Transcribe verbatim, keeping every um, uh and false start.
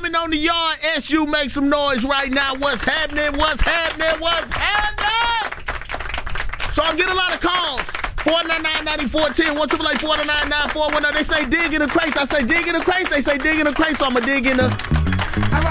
women on the yard. S U, make some noise right now. What's happening? What's happening? What's happening? So I'm getting a lot of calls. four nine nine, nine four one zero, one eight eight eight, four nine nine, four one zero. They say dig in the crates. I say dig in the crates. They say dig in the crates, so I'm going to dig in the...